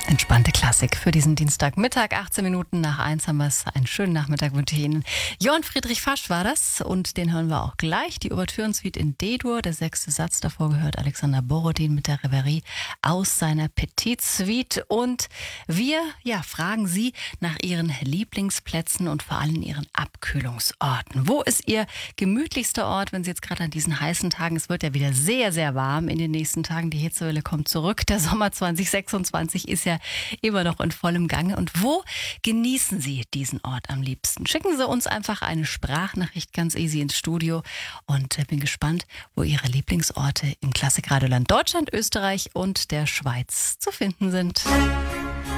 Entspannte Klassik für diesen Dienstagmittag, 18 Minuten nach 1 haben wir es. Einen schönen Nachmittag wünsche ich Ihnen. Johann Friedrich Fasch war das und den hören wir auch gleich. Die Ouvertüren-Suite in D-Dur, der 6. Satz. Davor gehört Alexander Borodin mit der Reverie aus seiner Petite-Suite. Und wir fragen Sie nach Ihren Lieblingsplätzen und vor allem Ihren Abkühlungsorten. Wo ist Ihr gemütlichster Ort, wenn Sie jetzt gerade an diesen heißen Tagen, es wird ja wieder sehr, sehr warm in den nächsten Tagen, die Hitzewelle kommt zurück. Der Sommer 2026 ist ja immer noch in vollem Gange. Und wo genießen Sie diesen Ort am liebsten? Schicken Sie uns einfach eine Sprachnachricht ganz easy ins Studio und bin gespannt, wo Ihre Lieblingsorte im Klassikradioland Deutschland, Österreich und der Schweiz zu finden sind.